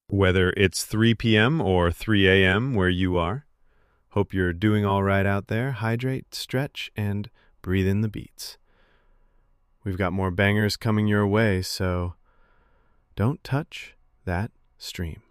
Whether it's 3 p.m. or 3 a.m. where you are, hope you're doing all right out there. Hydrate, stretch, and breathe in the beats. We've got more bangers coming your way, so don't touch that stream.